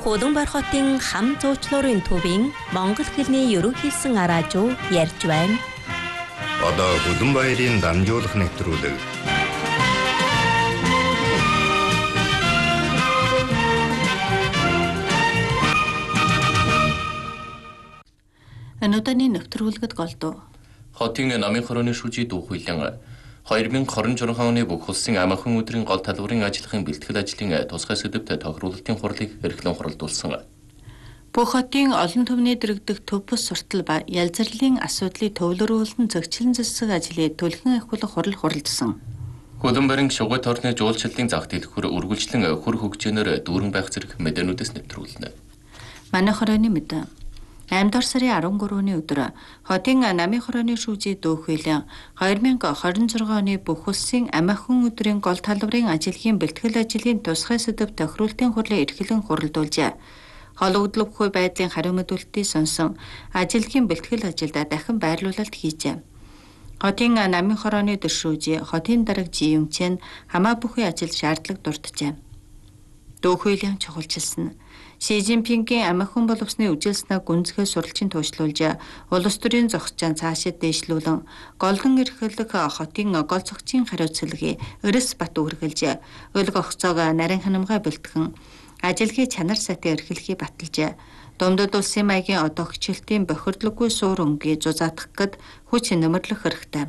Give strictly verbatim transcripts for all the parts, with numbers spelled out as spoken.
Хөдөнбөр хотын хам зуучлуурын төвийн монгол хэлний ерөнхийсэн араажуу ярьж байна. Одоо Хөдөнбаярын дамжуулах нэвтрүүлэг. Өнөөдрийн нэвтрүүлгэд голдуу. Хотын намын хорооны шүүжий дүүхүйлэн хоёр мянга хорин журхан оны бүх улсын амархан өдрийн гол талбарын ажиллахын бэлтгэл ажлын тусгай сэдвтэй тохируулалтын хурлыг эрхлэн хуралдуулсан. Бүх хотын олон түвний дэргэдэх төв бус суртал ба ялзарлын асуудлыг төвлөрүүлэн зохицлон засаг ажлыг төлхөн ахиулах хурал хуралдсан. Хөдөнбөрийн шугуй торны жуулчлалын зах дэлгүүр үргэлжлэн хөр хөгжөөнөөр дүүрэн байх зэрэг мэдээнүүдээс нэвтрүүлнэ. Манай хорооны мэдээ аймдор сарын арван гурваны өдөр хотын намын хорооны шүүжий дүүхүйлэн хоёр мянга хорин зургаан оны бүх улсын амархан өдрийн гол талбарын ажиллагийн бэлтгэл ажлын тусгай сэдв тохируулалтын хурлыг эрхлэн хуралдуулжээ. Хологдлоггүй байдлын хариу мэдүүлэлтийг сонсон ажиллагийн бэлтгэл ажилдаа дахин байрлуулалт хийжээ. Хотын намын хорооны дэвшүүжий хотын дарга жиемчэн хамаа бүхий ажил шаардлага дурджээ. Дүүхүйлэн чухалчилсан Ши Жинпингийн амархан боловсны үжилснээ гүнзгий суралцын туушлуулж улс төрийн зохицон цаашид дээшлүүлэн голдон эрхлэх хотын гол зохицын хариуцлагыг Эрс бат үргэлж өлг огцоог нарийн ханамгай бэлтгэн ажиллагийн чанар сайтыг эрхлэхийг баталжээ. Дундад улсын маягийн одоо хичээлтийн бохирдлоггүй суур өнгийг зузаатах гэд хүч нэмэрлэх хэрэгтэй.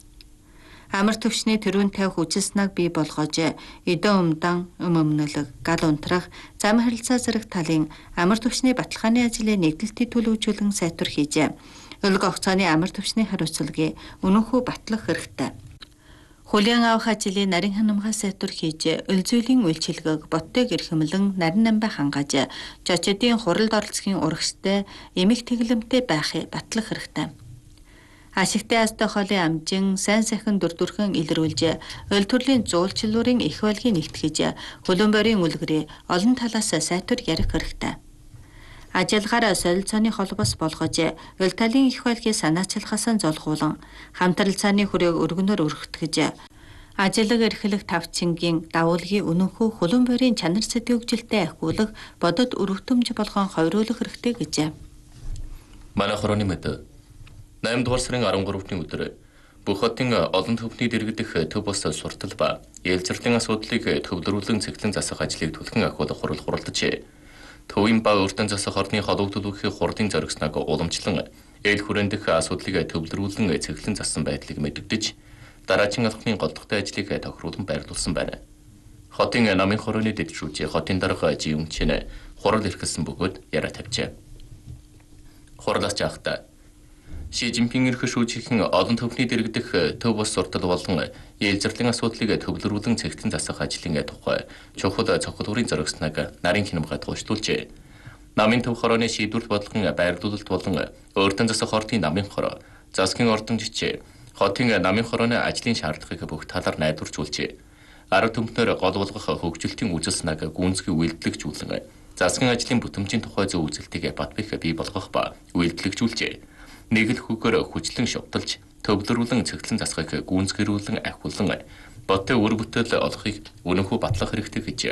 Амар төвчний төрүүн тавих үжилснаг бий болгож эдэн умдан өмөмнөлөг гал унтрах зам харилцаа зэрэг талын амар төвчний баталгааны ажлыг нэгдэлтийн төлөвлөжүүлэн сайтар хийжээ. Өлг огцооны амар төвчний хариуцлагыг үнэнхүү батлах хэрэгтэй. Хүлээн авах ажлыг нарийн ханамгай сайтар хийж өл зүйлийн үйлчилгээг боттыг эрхэмлэн нарийн намбай хангааж жочдын хуралд оролцохын урагштай эмэг тэглэмтэй байхыг батлах хэрэгтэй. Ашигтай астай холын амжин сайн сайхан дүрдүрхэн илрүүлж өл төрлийн зуулчлуурын их байлгийг нэгтгэж Хөдөнбөрийн үлгэрээ олон талаас сайтар ярих хэрэгтэй. Ажиллагаар солилцооны холбоос болгож өл талын их байлгийг санаачилгаас золгуулан хамтралцааны хүрээг өргөнөөр өргөтгөж ажиллаг эрхлэх тавчингийн давуулгын үнэнхүү Хөдөнбөрийн чанар сэдв хөгжилтэй ахиулах бодод өргөтөмж болгон хойруулах хэрэгтэй гэжээ. Манай хорооны мэдээ наймд дугаар сарын арван гуравны өдөр бүх хотын олон төвний дэргэдэх төв бус суртал ба ялзарлын асуудлыг төвлөрүүлэн цэглэн засах ажлыг түлхэн ахиулах хурал хуралдажээ. Төвийн ба өртөн засах орны хологдлогын хурдын зоригсныг уламжлан эл хүрэндэх асуудлыг төвлөрүүлэн цэглэн зассан байдлыг мэдэгдэж дараагийн алхмын голдохтой ажлыг тохируулан байрлуулсан байна. Хотын намын хорооны дэвшүүжий хотын дарга жиемчэн хурал эрхэлсэн бөгөөд яриа тавьжээ. Хурлаас жаахта Ши Жинпин эрх шүүжийнхэн олон төвний дэргэдэх төв бус суртал болон ялзарлын асуудлыг төвлөрүүлэн цэгцэн засах ажлын тухай чухал цогцлуурын зоригсныг нарийн хянамгай туушлуулжээ. Намын төв хорооны шийдвэрлэл бодлогын байрлуулалт болон өөртөн засах хотын намын хороо, засгийн ордон жичээ, хотын намын хорооны ажлын шаардлагыг бүх талаар найдваржуулжээ. Арга түмхнээр гол болгох хөгжилтийн үжилснэг гүнзгий үйлдэлжүүлэн засгийн ажлын бүтэмжийн тухай зөв үзэлтийг бат бэх бий болгох ба үйлдэлжүүлжээ. Нэг л хүүгээр хүчлэн шувталж төвлөрүүлэн цэглэн засахыг гүнзгэрүүлэн ахиулан боттой өр бүтээл олохыг үнэнхүү батлах хэрэгтэй гэж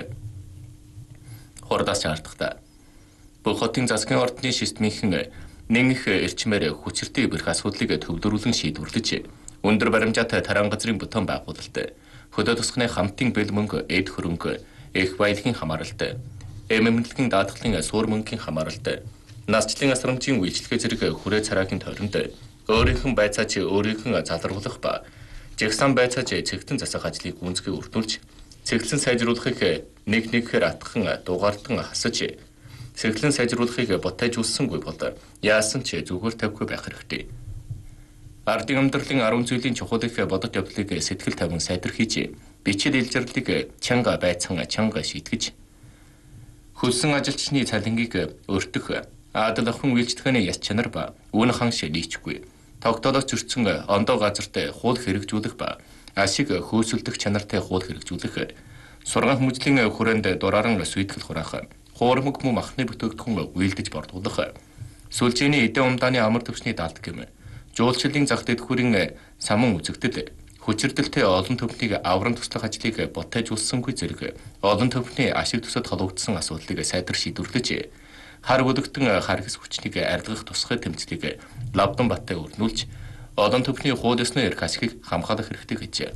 хурлаас шаардлагатай. Бүх хотын засгийн ордны системийнхэн нэг их эрчмээр хүчиртэй бэрх асуудлыг төвлөрүүлэн шийдвэрлэж өндөр баримжаатай таран газрын бүтээн байгуулалт, хөдөө тусганы хамтын бэл мөнгө, эд хөрөнгө, их баялагын хамааралт, эмэмнэлгийн даатгалын суур мөнгөний хамааралт, насчлын асрамжийн үйлчлэгээ зэрэг хүрээ цараагийн тойронд өөрийнх нь байцаач өөрийнх нь залруулах ба жигсан байцаач цэгтэн засах ажлыг гүнзгий өртүүлж цэглэн сайжруулахыг нэг нэгхээр атхан дугаартан хасаж цэглэн сайжруулахыг ботайжуулсангүй бол яасан ч зүгээр тавьхгүй байх хэрэгтэй. Ардын амьдралын арван зүйлийн чухал их бодот явдлыг сэтгэл тавин сайтар хийж бичил илжирлийг чанга байцан чанга шийтгэж хөлсөн ажилчны цалингийг өртөх Адал охин үйлчлэгээний яс чанар ба үн ханш нийчгүй. Тогтоолоос зөрчсөн ондоо газарт хууль хэрэгжүүлэх ба ашиг хөөсөлдөх чанартай хууль хэрэгжүүлэх. Сургаан хүмүүжлийн хүрээнд дурааран сүйтгэл хураах. Хуурмаг мөн махны бүтээгдэхүүн үйлдэж бордуулах. Сүлжээний эдэн умдааны амар төвчний даалт гэм. Жуулчлалын зах дэдхүүрийн самун үзэгдэл хүчирдэлтэй олон төвхнийг аврам туслах ажлыг ботайжуулсангүй зэрэг олон төвхний ашиг тусад холбогдсон асуудлыг сайтар шийдвэрлэж хар бүлэгтэн хар хэс хүчнийг арилгах тусгай тэмцлийг Лавдан Баттай өрнүүлж олон төвхний хууль ёсны эрх ашигыг хамгаалах хэрэгтэй гэжээ.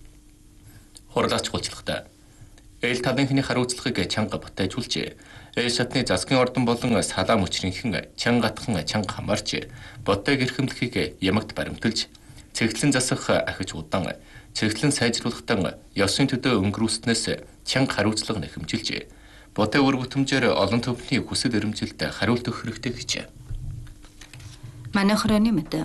Хурлаач гулчлагтай эл талынхны хариуцлагыг чанга ботайжуулж эл шатны засгийн ордон болон салаа мөчрийнхэн чанга гатхан чанга хамаарч ботайг эрхэмлэхийг ямагт баримталж цэгцлэн засах ахиж удаан цэгцлэн сайжруулахтан ёсын төдөө өнгөрүүлснээс чанга хариуцлага нэхэмжилж ботой үр бүтэмжээр олон төвхний хүсэл эрмжилт хариулт өгөх хэрэгтэй гэжээ. Манай хорооны мэд.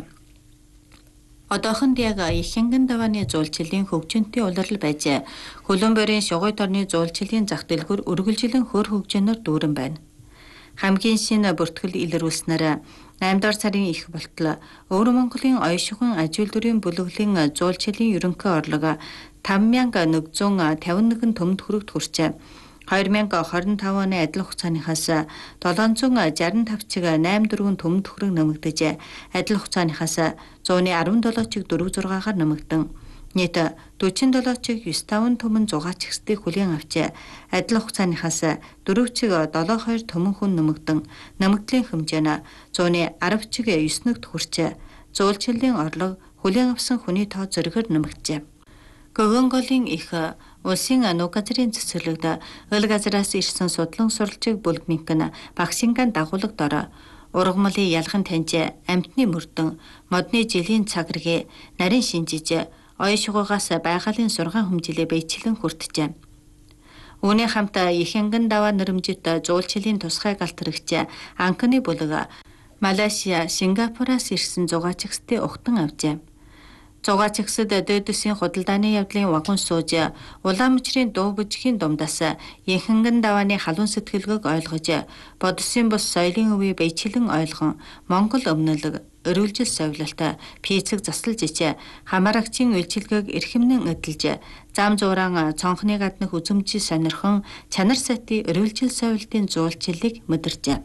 Одоохонд яг Ихэнгийн давааны зуулчлалын хөгжинтэй улирал байж Хөлбөмбөрийн шугуй дорны зуулчлалын зах дэлгүүр үргэлжлэн хөр хөгжөнөөр дүүрэн байна. Хамгийн шинэ бүртгэл илрүүлснээр наймд дугаар сарын их болтол Өвөр Монголын оёшгын аж үйлдвэрийн бүлэглэлийн зуулчлалын ерөнхий орлого тавь мянга нэгдүгээр тавин нэгэн төмөнд хүрэгт хүрчээ. хоёр мянга хорин тавь оны адил хугацааныхаас долоон зуун шарин тавь чиг найман дөрвөн төмөнд хүрэг нэмэгдэж адил хугацааныхаас зууны арван долоо чиг дөрвөн зургаагаар нэмэгдэн нийт дөрвөн долоо чиг девять таван төмөн зугаа чигсдийг хүлээн авч адил хугацааныхаас дөрвөн чиг долоо хоёр төмөн хүн нэмэгдэн нэмэгдлийн хэмжээ нь зууны арав чиг девять нэгт хүрч зуулчлалын орлого хүлээн авсан хүний тоо зэрэгээр нэмэгджээ. Гогонголын их улсын нууг газрын цэцэрлэгд өл газраас ирсэн судлан суралцыг бүлгминк нь Багшинган дагуулга дор ургамлын ялхан таньж амьтны мөрдөн модны жилийн цагрыг нарийн шинжиж оёшгоогоос байгалийн сургаан хүмжилээ бэйчлэн хүртжээ. Үүний хамт Ихэнгийн даваа нэрмжит зуулчлалын тусгай галтрагч анхны бүлэг Малайзия, Сингапураас ирсэн зугаачигчдын ухтан авжээ. Зугаачигчид дэдэсийн худалдааны явдлын вагон сууж улаан мөчрийн дуу бүжгийн думдаас Ихэнгийн давааны халуун сэтгэлгээг ойлгож бодсон бус соёлын өвөө бэйчлэн ойлгон Монгол өмнөлөг өрөвлжил совилалт пицэг заслж ичээ хамаарагчийн үйлчилгээг эрхэмнэн эдэлж зам зууран цонхны гаднах үзэмжи сонирхон чанар сати өрөвлжил совилтын зуулчлалыг мэдэрчээ.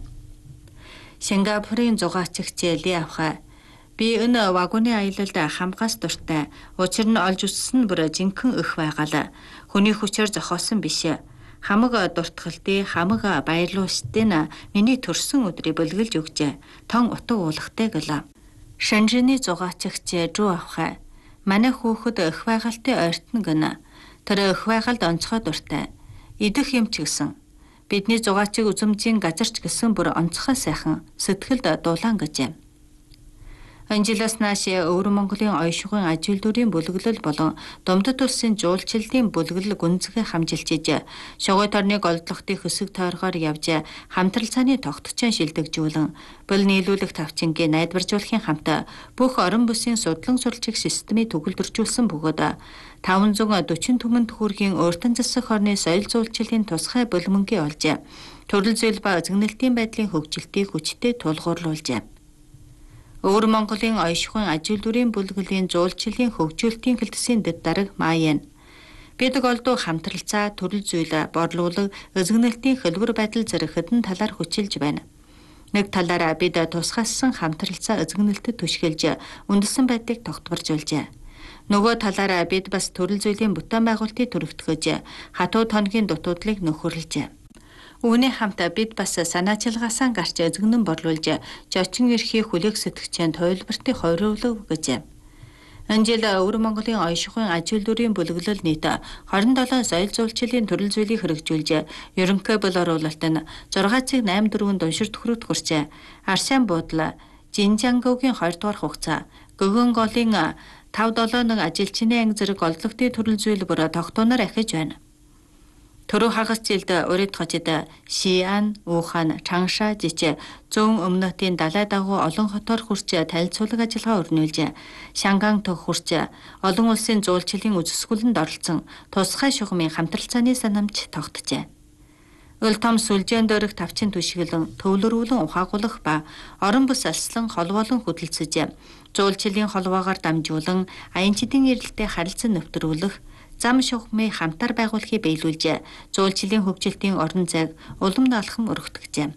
Сингапурын зугаачигч Ли Авха би энэ вагоны аялалд хамгаас дуртай. Учир нь олж үссэн бүр жинхэнэ өх байгаал. Хүний хүчээр зохиосон биш. Хамаг дуртгалтай, хамаг баярлууштай миний төрсөн өдрийг бэлгэлж өгчээ. Тон утга уулахтай гэлээ. Шэнжиний зугаачигч Жу Авха манай хүүхэд өх байгальтай ойртно гэнэ. Тэр өх байгальд онцгой дуртай. Идэх юм ч гэсэн. Бидний зугаачиг үзэмжийн газарч гэсэн бүр онцгой сайхан сэтгэлд дулаан гэжээ. Анжилаас нааш Өвөр Монголын оёшгын аж үйлдвэрийн бүлэглэл болон Думдад улсын жуулчлалын бүлэглэл гүнзгий хамжилчиж шугуй дорны голдлогтын хэсэг тойргоор явж хамтрал цааны тогтцон шилдэгжүүлэн бэл нийлүүлэх тавчингийн найдваржуулахын хамт бүх орон бүсийн судлан суралцах системийг төгөлдржүүлсэн бөгөөд таван зуун дөрвөн төмөнд хүргийн өөртөн засах орны соёл зуулчлалын тусгай бөлмөнгийн олж төрөл зүйл ба özгөнөлтийн байдлын хөгжилтийг хүчтэй тулгуурлуулжээ. Өвөр Монголын оёшгын аж үйлдвэрийн бүлэглэлийн зуулчлалын хөгжүүлэлтийн хэлтсийн дэд дарга Маян бид голдуу хамтралцаа төрөл зүйл борлуулаг özгөнөлтийн хөлбөр байдал зэрэг хэдэн талаар хүчилж байна. Нэг талаараа бид тусгайлсан хамтралцаа özгөнөлтөд түшгэлж үндэсэн байдлыг тогтворжуулжээ. Нөгөө талаараа бид бас төрөл зүйлийн бүтээн байгуулалтыг төрөгдөхөж хатуу тоногийн дутуудлыг нөхөрлөжээ. Үүний хамт бид бас санаачилгаасаа гарч özгөнөн борлуулж жочин эрхийг хүлээх сэтгчэнд хувилбартыг хойруулав гэжээ. Энэ жил Өвөр Монголын оёшгын аж үйлдвэрийн бүлэглэл нийт хорин долоо соёл зуулчлалын төрөл зүйлийг хэрэгжүүлж ерөнхий бөл оруулалт нь зургаан цэг найман дөрвөн уншир төхрөд хүрчээ. Аршаан буудлаа Жинжангогийн хоёр дугаар хугацаа Гогонголын тавь долоо нэг ажилчны анги зэрэг голдлогтын төрөл зүйл бүр тогтооноор ахиж байна. Төрөө хагас жилд урид хожид Шиан, Ухан, Чангша жич зүүн өмнөдийн далай дагуу олон хотоор хүрч танилцуулга ажиллагаа өрнүүлж Шанган төх хүрч олон улсын зуулчлалын үзэсгэлэнд оролцсон тусгай шугамын хамтралцааны санамж тогтжээ. Өл том сүлжээн дөрөх тавчин түшгэлэн төвлөрүүлэн ухаагуулах ба орон бус алслан холбоолон хөдөлсөж зуулчлалын холбоогоор дамжуулан аянчдын эрэлтэд харилцан нэвтрүүлэх зам шугамыг хамтар байгуулахыг биелүүлж зуулчлалын хөгжилтийн орон зайг улам даалхан өргөтгөжээ.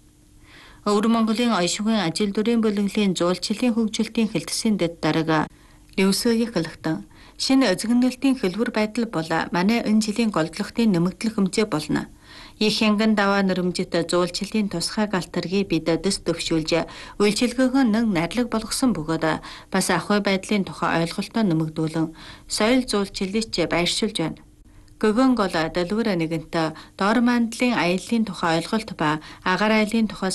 Өвөр Монголын оёшгын аж үйлдвэрийн бүлэглэлийн зуулчлалын хөгжилтийн хэлтсийн дэд дарга Левсөгийн хэлэхдээ Шинэ özгөнөлтийн хөлбөр байдал бол манай энэ жилийн голдлогтын нэмэгдэл хэмжээ болно. Их хянган даваа нэрмжит зуулчлалын тусгай галтаргийг бид дэс төвшүүлж үйлчилгээгөө нэг найрлаг болгосон бөгөөд бас ахуй байдлын тухай ойлголтоо нэмэгдүүлэн соёл зуулчлалыг байршуулж байна. Гөгөн гол дэлгүүр нэгэнт доор мандлын аяллаа тухай ойлголт ба агаар айлын тухай